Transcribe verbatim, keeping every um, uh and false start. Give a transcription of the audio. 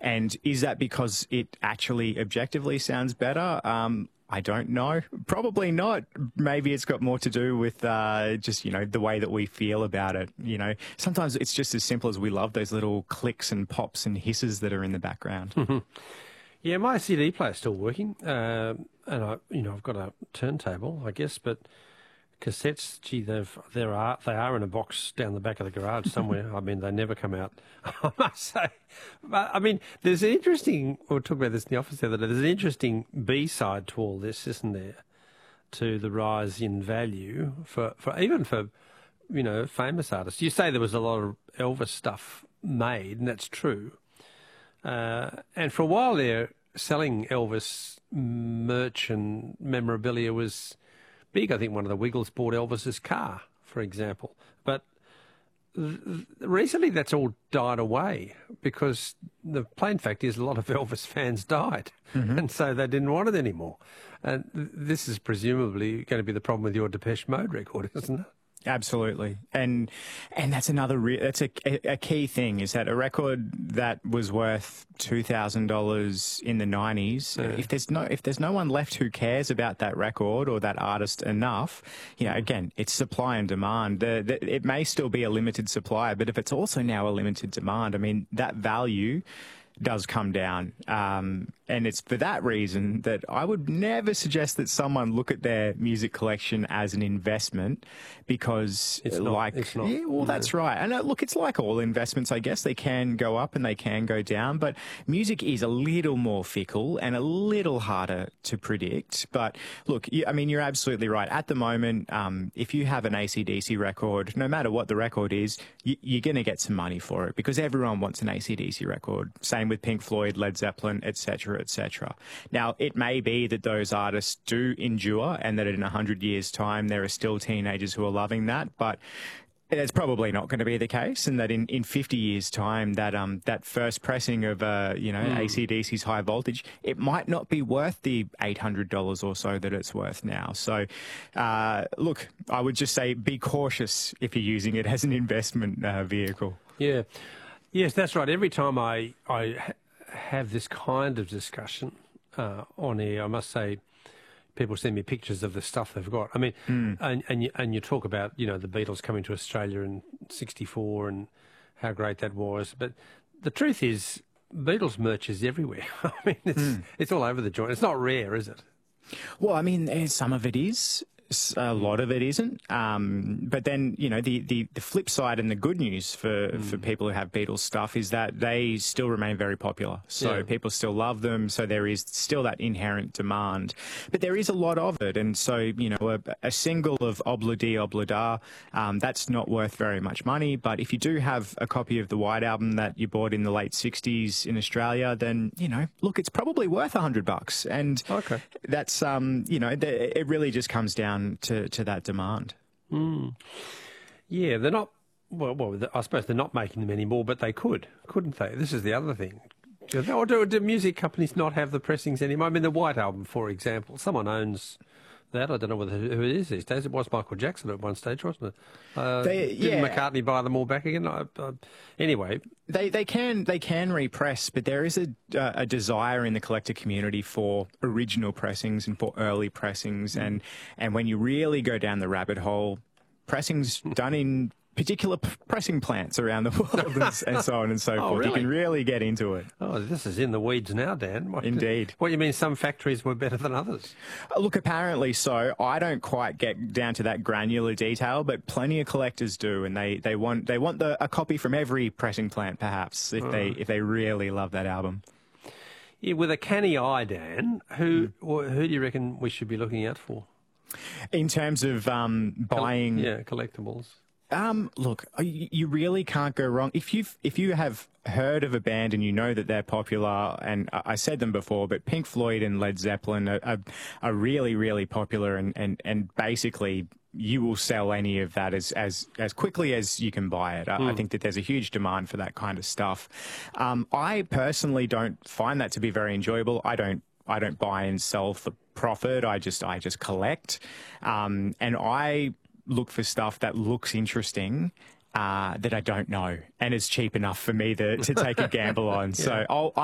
And is that because it actually objectively sounds better? Um, I don't know. Probably not. Maybe it's got more to do with uh, just, you know, the way that we feel about it. You know, sometimes it's just as simple as we love those little clicks and pops and hisses that are in the background. Yeah, my C D player's still working, uh, and I, you know, I've got a turntable, I guess, but cassettes, gee, they've there are they are in a box down the back of the garage somewhere. I mean, they never come out, I must say. But I mean, there's an interesting. We were talking about this in the office the other day. There's an interesting B side to all this, isn't there? To the rise in value for, for even for you know famous artists. You say there was a lot of Elvis stuff made, and that's true. Uh, and for a while there, selling Elvis merch and memorabilia was big. I think one of the Wiggles bought Elvis's car, for example. But th- recently that's all died away because the plain fact is a lot of Elvis fans died, mm-hmm. and so they didn't want it anymore. And th- this is presumably going to be the problem with your Depeche Mode record, isn't it? Absolutely, and and that's another re- that's a, a key thing is that a record that was worth two thousand dollars in the nineties, yeah. if there's no if there's no one left who cares about that record or that artist enough, you know, again, it's supply and demand. The, the, it may still be a limited supply, but if it's also now a limited demand, I mean, that value does come down. Um, and it's for that reason that I would never suggest that someone look at their music collection as an investment because it's not, like, it's not. yeah, well, that's right. And uh, look, it's like all investments, I guess. They can go up and they can go down, but music is a little more fickle and a little harder to predict. But look, you, I mean, you're absolutely right. At the moment, um, if you have an A C D C record, no matter what the record is, you, you're going to get some money for it because everyone wants an A C D C record. Same with Pink Floyd, Led Zeppelin, et cetera, et cetera. Now, it may be that those artists do endure and that in a hundred years' time there are still teenagers who are loving that, but it's probably not going to be the case, and that in, in fifty years' time, that um that first pressing of uh you know mm. A C D C's High Voltage, it might not be worth the eight hundred dollars or so that it's worth now. So, uh, look, I would just say be cautious if you're using it as an investment uh, vehicle. Yeah. Yes, that's right. Every time I, I ha- have this kind of discussion uh, on air, I must say, people send me pictures of the stuff they've got. I mean, mm. and and you, and you talk about, you know, the Beatles coming to Australia in sixty-four and how great that was. But the truth is, Beatles merch is everywhere. I mean, it's, mm. it's all over the joint. It's not rare, is it? Well, I mean, some of it is. A lot of it isn't. Um, but then, you know, the, the, the flip side and the good news for, mm. for people who have Beatles stuff is that they still remain very popular. So yeah. people still love them. So there is still that inherent demand. But there is a lot of it. And so, you know, a, a single of Obla Di Obla Da, um, that's not worth very much money. But if you do have a copy of the White Album that you bought in the late sixties in Australia, then, you know, look, it's probably worth a hundred bucks. And okay. that's, um, you know, th- it really just comes down To, to that demand. Mm. Yeah, they're not, well, well, I suppose they're not making them anymore, but they could, couldn't they? This is the other thing. Or do, do music companies not have the pressings anymore? I mean, the White Album, for example, someone owns that. I don't know whether who it is these days. It was Michael Jackson at one stage, wasn't it? Uh, they, didn't yeah. McCartney buy them all back again? I, I, anyway, they they can they can repress, but there is a uh, a desire in the collector community for original pressings and for early pressings, mm. and and when you really go down the rabbit hole, pressings done in particular p- pressing plants around the world and, and so on and so oh, forth. Really? You can really get into it. Oh, this is in the weeds now, Dan. What, Indeed. What, you mean some factories were better than others? Uh, look, apparently so. I don't quite get down to that granular detail, but plenty of collectors do, and they, they want they want the, a copy from every pressing plant, perhaps, if oh. they if they really love that album. Yeah, with a canny eye, Dan, who mm. who do you reckon we should be looking out for? In terms of um, buying... Coll- yeah, collectibles. Um, look, you really can't go wrong. If you've, if you have heard of a band and you know that they're popular, and I said them before, but Pink Floyd and Led Zeppelin are, are, are really, really popular, and, and, and basically you will sell any of that as, as, as quickly as you can buy it. Mm. I think that there's a huge demand for that kind of stuff. Um, I personally don't find that to be very enjoyable. I don't I don't buy and sell for profit. I just I just collect, um, and I look for stuff that looks interesting, uh, that I don't know, and is cheap enough for me to, to take a gamble on. Yeah. So I'll.